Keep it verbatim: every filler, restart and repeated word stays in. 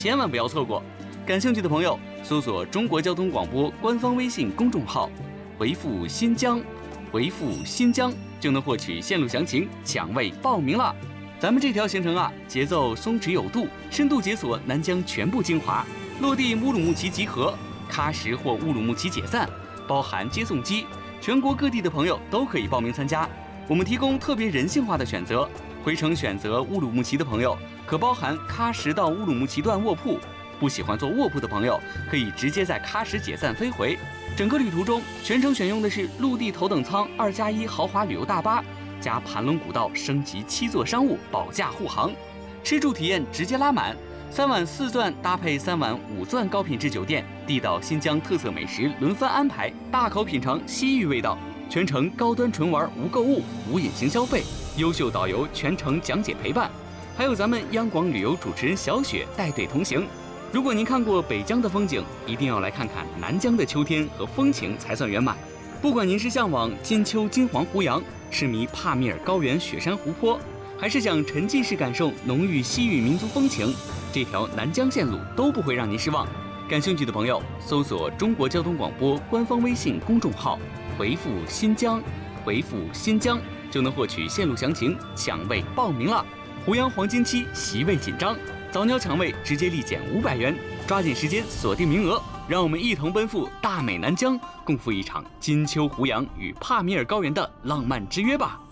千万不要错过。感兴趣的朋友，搜索中国交通广播官方微信公众号，回复“新疆”，回复“新疆”就能获取线路详情，抢位报名了。咱们这条行程啊，节奏松弛有度，深度解锁南疆全部精华。落地乌鲁木齐集合，喀什或乌鲁木齐解散，包含接送机。全国各地的朋友都可以报名参加。我们提供特别人性化的选择，回程选择乌鲁木齐的朋友，可包含喀什到乌鲁木齐段卧铺。不喜欢坐卧铺的朋友，可以直接在喀什解散飞回。整个旅途中，全程选用的是陆地头等舱二加一豪华旅游大巴，加盘龙古道升级七座商务保驾护航，吃住体验直接拉满。三晚四钻搭配三晚五钻高品质酒店，地道新疆特色美食轮番安排，大口品尝西域味道。全程高端纯玩无购物无隐形消费，优秀导游全程讲解陪伴，还有咱们央广旅游主持人小雪带队同行。如果您看过北疆的风景，一定要来看看南疆的秋天和风情才算圆满。不管您是向往金秋金黄胡杨，痴迷帕米尔高原雪山湖泊，还是想沉浸式感受浓郁西域民族风情，这条南疆线路都不会让您失望。感兴趣的朋友，搜索中国交通广播官方微信公众号，回复“新疆”，回复“新疆”就能获取线路详情，抢位报名了。胡杨黄金期席位紧张，早鸟抢位直接立减五百元，抓紧时间锁定名额，让我们一同奔赴大美南疆，共赴一场金秋胡杨与帕米尔高原的浪漫之约吧。